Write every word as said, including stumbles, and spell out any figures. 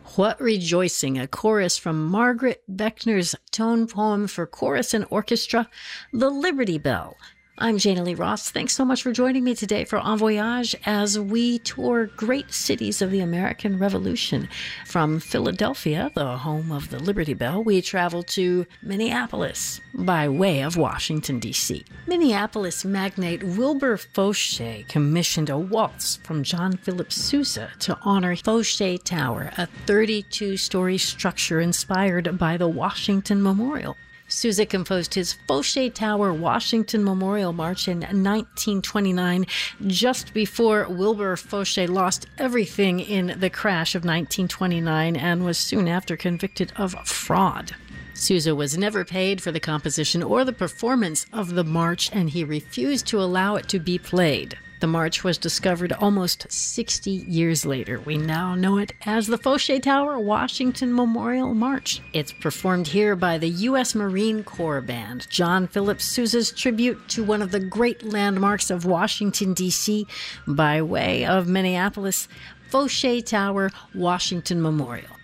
What Rejoicing, a chorus from Margaret Beckner's tone poem for chorus and orchestra, The Liberty Bell. I'm Jana Lee Ross. Thanks so much for joining me today for En Voyage as we tour great cities of the American Revolution. From Philadelphia, the home of the Liberty Bell, we travel to Minneapolis by way of Washington, D C Minneapolis magnate Wilbur Fauché commissioned a waltz from John Philip Sousa to honor Fauché Tower, a thirty-two story structure inspired by the Washington Memorial. Sousa composed his Fauché Tower Washington Memorial March in nineteen twenty-nine, just before Wilbur Fauché lost everything in the crash of nineteen twenty-nine and was soon after convicted of fraud. Sousa was never paid for the composition or the performance of the march, and he refused to allow it to be played. The march was discovered almost sixty years later. We now know it as the Fauché Tower Washington Memorial March. It's performed here by the U S Marine Corps Band, John Philip Sousa's tribute to one of the great landmarks of Washington, D C by way of Minneapolis, Fauché Tower Washington Memorial.